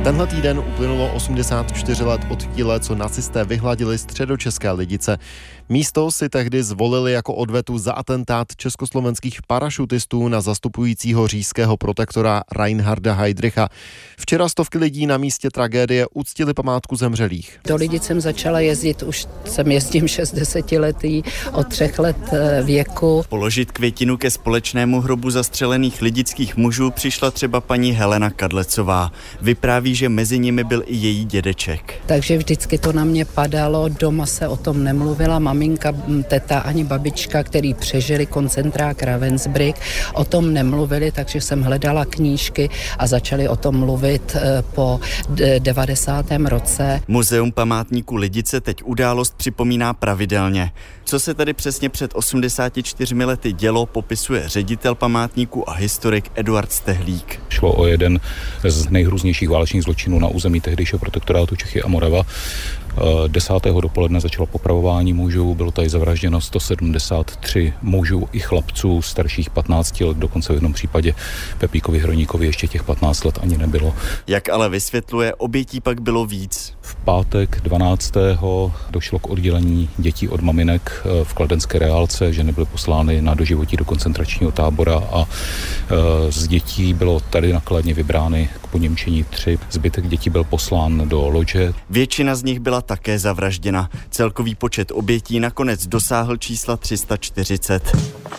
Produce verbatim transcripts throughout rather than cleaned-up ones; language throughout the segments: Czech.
Tenhle týden uplynulo osmdesát čtyři let od chvíle, co nacisté vyhladili středočeské Lidice. Místo si tehdy zvolili jako odvetu za atentát československých parašutistů na zastupujícího říšského protektora Reinharda Heydricha. Včera stovky lidí na místě tragédie uctili památku zemřelých. Do Lidic jsem začala jezdit, už jsem jezdím šestdesetiletý, od třech let věku. Položit květinu ke společnému hrobu zastřelených lidických mužů přišla třeba paní Helena Kadlecová. Vypráví, že mezi nimi byl i její dědeček. Takže vždycky to na mě padalo, doma se o tom nemluvila, maminka, teta ani babička, který přežili koncentrák Ravensbrück, o tom nemluvili, takže jsem hledala knížky a začali o tom mluvit po devadesátém roce. Muzeum památníku Lidice teď událost připomíná pravidelně. Co se tady přesně před osmdesáti čtyřmi lety dělo, popisuje ředitel památníku a historik Eduard Stehlík. Šlo o jeden z nejhrůznějších válečných zločinů na území tehdejšího protektorátu Čechy a Morava. Desátého dopoledne začalo popravování mužů, bylo tady zavražděno sto sedmdesát tři mužů i chlapců starších patnácti let, dokonce v jednom případě Pepíkovi Hroníkovi ještě těch patnáct let ani nebylo. Jak ale vysvětluje, obětí pak bylo víc. V pátek dvanáctého došlo k oddělení dětí od maminek v kladenské reálce, že nebyly poslány na doživotí do koncentračního tábora a z dětí bylo tady na Kladně vybrány k poněmčení tři. Zbytek dětí byl poslán do lodže. Většina z nich byla také zavražděna. Celkový počet obětí nakonec dosáhl čísla tři sta čtyřicet.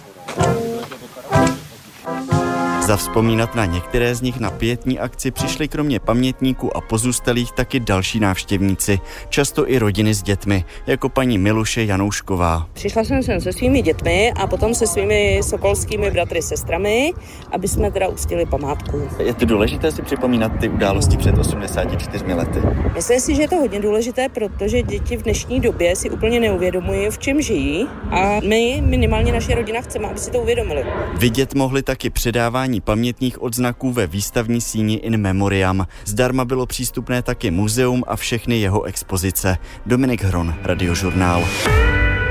Zavzpomínat na některé z nich na pietní akci přišli kromě pamětníků a pozůstalých taky další návštěvníci, často i rodiny s dětmi, jako paní Miluše Janoušková. Přišla jsem sem se svými dětmi a potom se svými sokolskými bratry, sestrami, aby jsme teda uctili památku. Je to důležité si připomínat ty události před osmdesáti čtyřmi lety? Myslím si, že je to hodně důležité, protože děti v dnešní době si úplně neuvědomují, v čem žijí, a my, minimálně naše rodina, chceme, aby si to uvědomili. Vidět mohli taky předávání pamětních odznaků ve výstavní síni In Memoriam. Zdarma bylo přístupné taky muzeum a všechny jeho expozice. Dominik Hron, Radiožurnál.